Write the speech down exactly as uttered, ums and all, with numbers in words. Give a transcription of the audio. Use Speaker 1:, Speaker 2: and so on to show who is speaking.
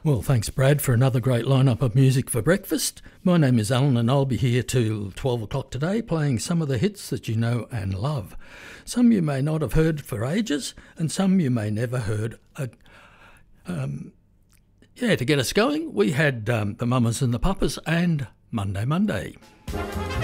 Speaker 1: Well, thanks, Brad, for another great lineup of music for breakfast. My name is Alan and I'll be here till twelve o'clock today playing some of the hits that you know and love. Some you may not have heard for ages and some you may never heard. Uh, um, yeah, to get us going, we had um, the Mamas and the Papas and Monday Monday.